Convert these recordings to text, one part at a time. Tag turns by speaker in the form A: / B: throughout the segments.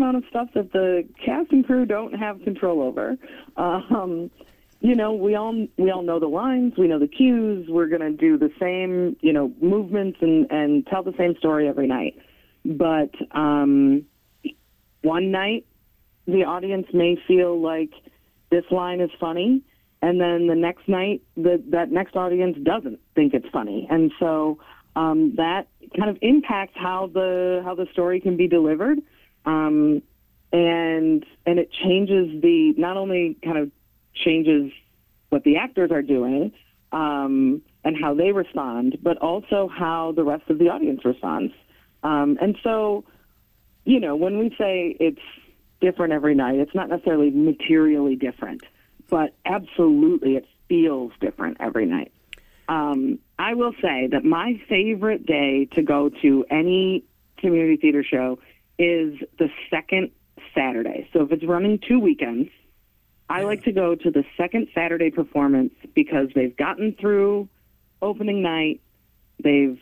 A: amount of stuff that the cast and crew don't have control over. We all know the lines, we know the cues. We're going to do the same, movements and tell the same story every night. But one night, the audience may feel like this line is funny, and then the next night, that next audience doesn't think it's funny, and so that kind of impacts how the story can be delivered, and it changes not only kind of changes what the actors are doing and how they respond, but also how the rest of the audience responds. And so, when we say it's different every night, it's not necessarily materially different, but absolutely it feels different every night. I will say that my favorite day to go to any community theater show is the second Saturday. So if it's running 2 weekends, I like to go to the second Saturday performance because they've gotten through opening night. They've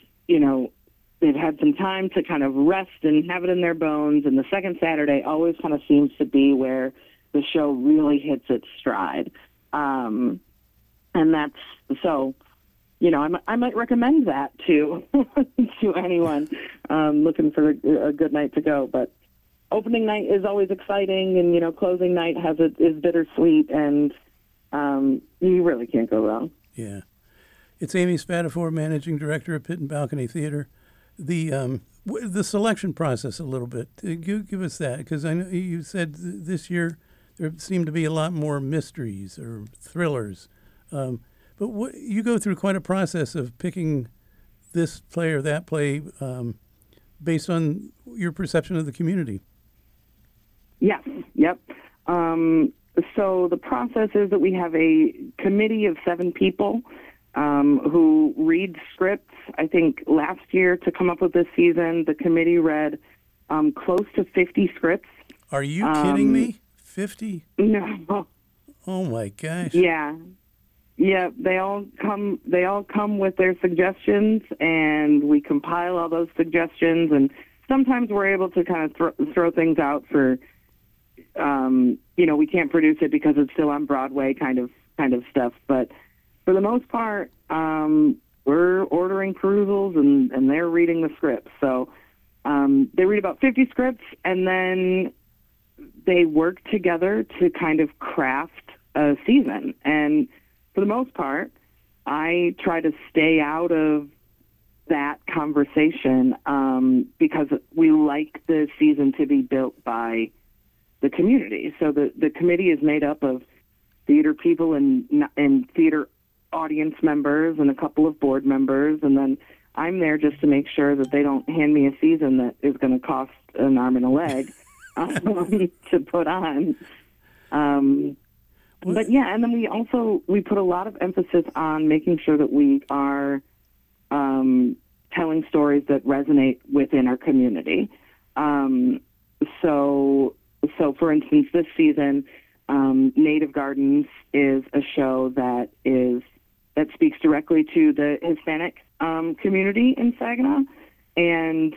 A: had some time to kind of rest and have it in their bones. And the second Saturday always kind of seems to be where the show really hits its stride. And that's so, I might recommend that to anyone looking for a good night to go. But opening night is always exciting, and closing night is bittersweet, and you really can't go wrong.
B: Yeah, it's Amy Spatafor, managing director of Pit and Balcony Theater. The selection process a little bit. Give us that, because I know you said this year there seemed to be a lot more mysteries or thrillers. But you go through quite a process of picking this play or that play based on your perception of the community.
A: Yes. Yep. So the process is that we have a committee of 7 people who read scripts. I think last year, to come up with this season, the committee read close to 50 scripts.
B: Are you kidding me? 50?
A: No.
B: Oh my gosh.
A: Yeah. Yeah, they all come with their suggestions, and we compile all those suggestions, and sometimes we're able to kind of throw things out for we can't produce it because it's still on Broadway kind of stuff, but for the most part, we're ordering perusals and they're reading the scripts. So they read about 50 scripts, and then they work together to kind of craft a season. And for the most part, I try to stay out of that conversation because we like the season to be built by the community. So the committee is made up of theater people and theater audience members and a couple of board members, and then I'm there just to make sure that they don't hand me a season that is going to cost an arm and a leg to put on. But yeah, and then we put a lot of emphasis on making sure that we are telling stories that resonate within our community. So for instance, this season, Native Gardens is a show that speaks directly to the Hispanic community in Saginaw, and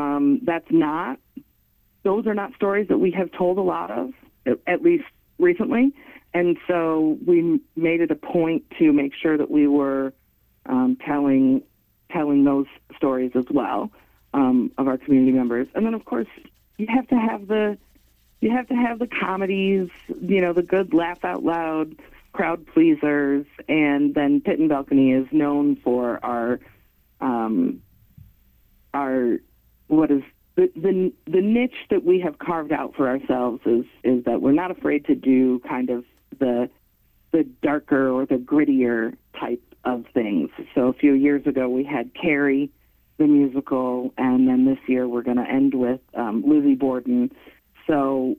A: those are not stories that we have told a lot of, at least recently. And so we made it a point to make sure that we were telling those stories as well of our community members. And then, of course, you have to have the comedies, the good laugh out loud crowd pleasers, and then Pit and Balcony is known for our what is the niche that we have carved out for ourselves is that we're not afraid to do kind of the darker or the grittier type of things. So a few years ago we had Carrie, the musical, and then this year we're going to end with Lizzie Borden. So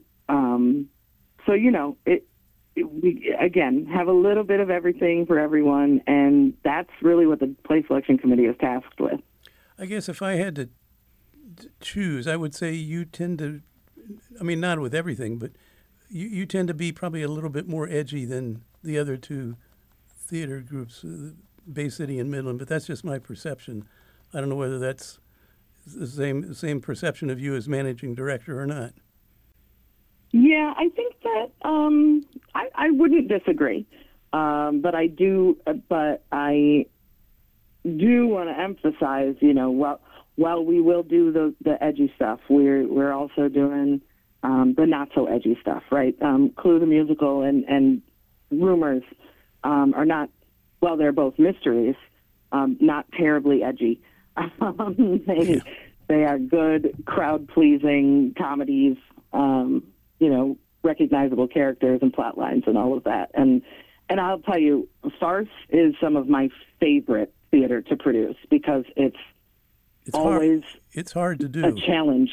A: we again have a little bit of everything for everyone, and that's really what the play selection committee is tasked with.
B: I guess if I had to choose, I would say you tend to, I mean, not with everything, but you tend to be probably a little bit more edgy than the other two theater groups, Bay City and Midland, but that's just my perception. I don't know whether that's the same perception of you as managing director or not.
A: Yeah, I think that I wouldn't disagree, but I do want to emphasize, while we will do the edgy stuff, we're also doing the not so edgy stuff, right? Clue the musical and Rumors are not, well, they're both mysteries, not terribly edgy. They are good, crowd-pleasing comedies, recognizable characters and plot lines and all of that. And I'll tell you, farce is some of my favorite theater to produce because it's always
B: hard to do.
A: A challenge.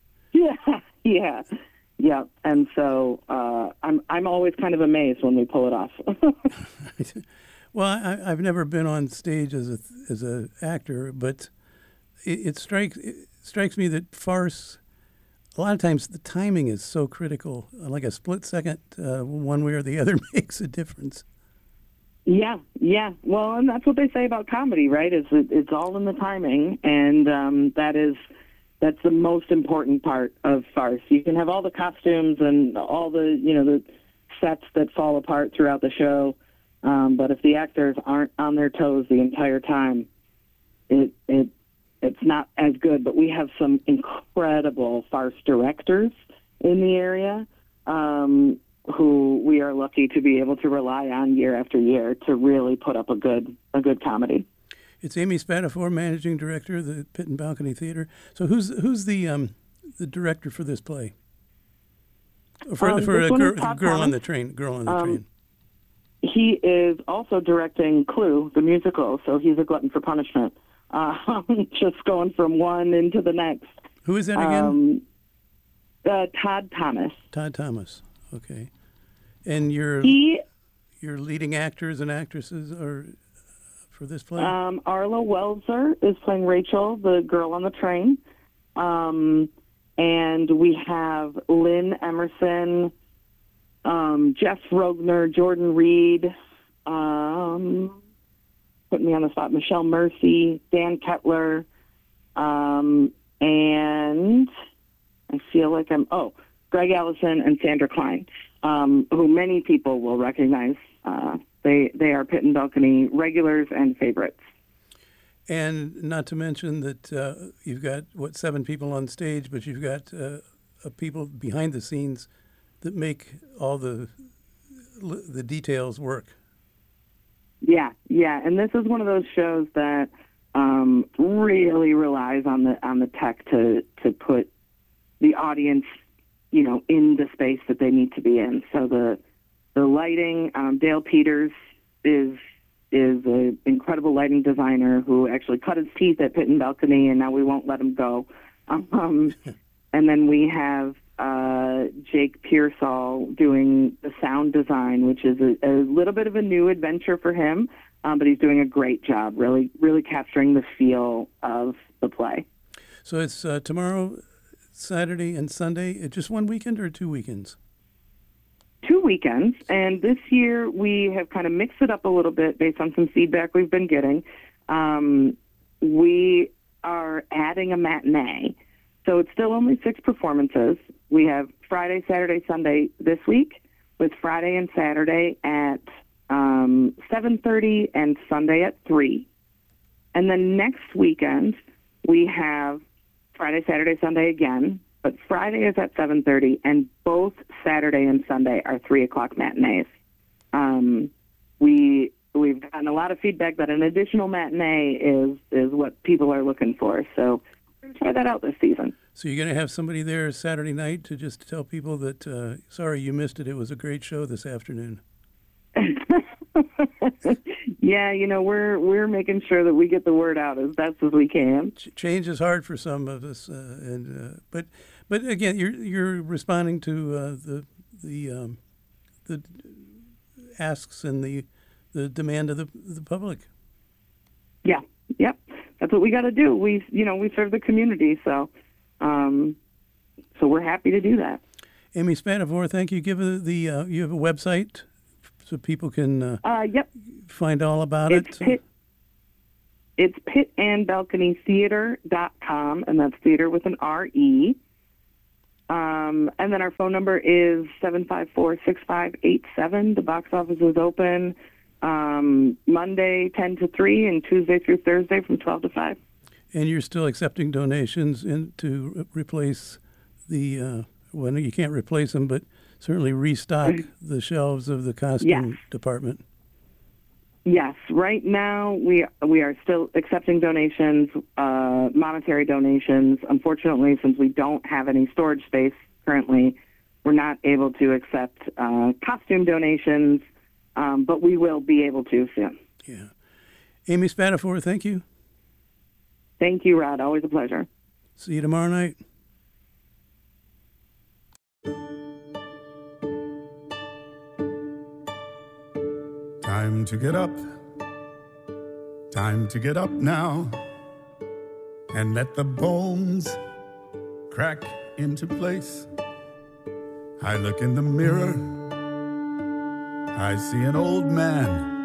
A: Yeah. And so I'm always kind of amazed when we pull it off.
B: Well, I've never been on stage as a actor, but it strikes me that farce, a lot of times the timing is so critical. Like a split second, one way or the other makes a difference.
A: Yeah. Well, and that's what they say about comedy, right? It's all in the timing, and that's the most important part of farce. You can have all the costumes and all the sets that fall apart throughout the show, but if the actors aren't on their toes the entire time, it's not as good. But we have some incredible farce directors in the area who we are lucky to be able to rely on year after year to really put up a good comedy.
B: It's Amy Spatafor, managing director of the Pit and Balcony Theater. So who's the director for this play? For a girl on the train. He
A: is also directing Clue, the musical. So he's a glutton for punishment. Just going from one into the next.
B: Who is that again?
A: Todd Thomas.
B: Todd Thomas. Okay. And your leading actors and actresses are for this play?
A: Arla Welzer is playing Rachel, the girl on the train. And we have Lynn Emerson, Jeff Rogner, Jordan Reed, putting me on the spot, Michelle Mercy, Dan Kettler, and I feel like Greg Allison and Sandra Klein, who many people will recognize. They are Pit and Balcony regulars and favorites.
B: And not to mention that you've got, 7 people on stage, but you've got people behind the scenes that make all the details work.
A: Yeah, and this is one of those shows that really relies on the tech to put the audience, in the space that they need to be in. So the lighting, Dale Peters is an incredible lighting designer who actually cut his teeth at Pit and Balcony, and now we won't let him go. And then we have Jake Pearsall doing the sound design, which is a little bit of a new adventure for him, but he's doing a great job, really, really capturing the feel of the play.
B: So it's tomorrow, Saturday, and Sunday. Just one weekend or 2 weekends?
A: 2 weekends, and this year we have kind of mixed it up a little bit based on some feedback we've been getting. We are adding a matinee, so it's still only 6 performances. We have Friday, Saturday, Sunday this week, with Friday and Saturday at 7:30 and Sunday at 3. And then next weekend we have Friday, Saturday, Sunday again, but Friday is at 7:30, and both Saturday and Sunday are 3 o'clock matinees. We've gotten a lot of feedback that an additional matinee is what people are looking for. So we're going to try that out this season.
B: So you're going to have somebody there Saturday night to just tell people that, sorry, you missed it. It was a great show this afternoon.
A: Yeah, we're making sure that we get the word out as best as we can.
B: Change is hard for some of us, but again, you're responding to the asks and the demand of the public.
A: Yeah, yep, that's what we got to do. We serve the community, so we're happy to do that.
B: Amy Spatafor, thank you. You have a website so people can find all about it.
A: It's pitandbalconytheater.com, and that's theater with an R-E. And then our phone number is 754-6587. The box office is open Monday 10 to 3 and Tuesday through Thursday from 12 to 5.
B: And you're still accepting donations to replace the, well, you can't replace them, but certainly restock the shelves of the costume department.
A: Yes. Right now, we are still accepting donations, monetary donations. Unfortunately, since we don't have any storage space currently, we're not able to accept costume donations, but we will be able to soon.
B: Yeah. Amy Spatafor, thank you.
A: Thank you, Rod. Always a pleasure.
B: See you tomorrow night.
C: Time to get up. Time to get up now. And let the bones crack into place. I look in the mirror. I see an old man